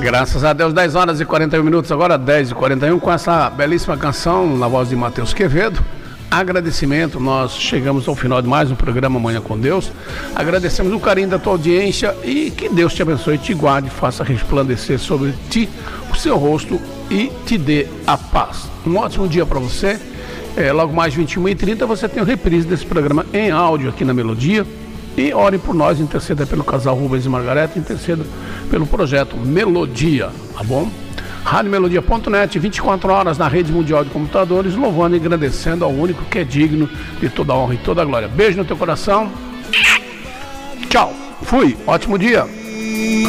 Graças a Deus, 10 horas e 41 minutos, agora 10h41, com essa belíssima canção na voz de Matheus Quevedo. Agradecimento, nós chegamos ao final de mais um programa Manhã com Deus. Agradecemos o carinho da tua audiência e que Deus te abençoe, te guarde, faça resplandecer sobre ti o seu rosto e te dê a paz. Um ótimo dia para você. Logo mais 21h30 você tem o reprise desse programa em áudio aqui na Melodia. E ore por nós, interceda pelo casal Rubens e Margareta, interceda pelo projeto Melodia, tá bom? RádioMelodia.net, 24 horas na rede mundial de computadores, louvando e agradecendo ao único que é digno de toda a honra e toda a glória. Beijo no teu coração. Tchau. Fui. Ótimo dia.